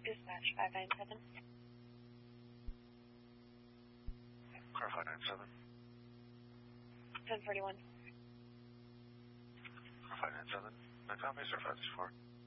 Dispatch 597. Car 597. 1041. Car 597. My copy, sir, 564.